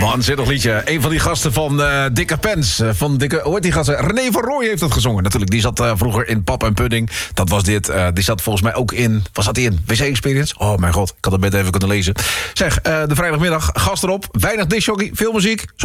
Waanzinnig liedje. Een van die gasten van Dikke Pens. Hoe heet die gasten? René van Rooij heeft het gezongen. Natuurlijk, die zat vroeger in Pap en Pudding. Dat was dit. Die zat volgens mij ook in... Wat zat hij in? WC Experience? Oh mijn god, ik had het net even kunnen lezen. Zeg, de vrijdagmiddag, gast erop. Weinig discjockey, veel muziek.